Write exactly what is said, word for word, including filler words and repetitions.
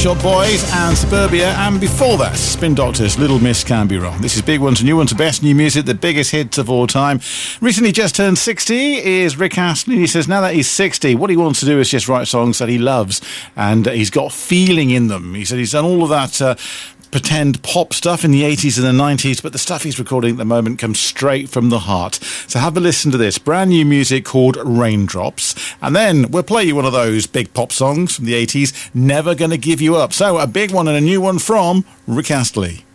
Shop Boys and Suburbia, and before that, Spin Doctors, Little Miss Can Be Wrong. This is Big Ones, new ones, the best new music, the biggest hits of all time. Recently just turned sixty is Rick Astley. He says now that he's sixty, what he wants to do is just write songs that he loves, and he's got feeling in them. He said he's done all of that uh, pretend pop stuff in the eighties and the nineties, but the stuff he's recording at the moment comes straight from the heart. So have a listen to this brand new music called Raindrops, and then we'll play you one of those big pop songs from the eighties, Never Gonna Give You Up. So a big one and a new one from Rick Astley.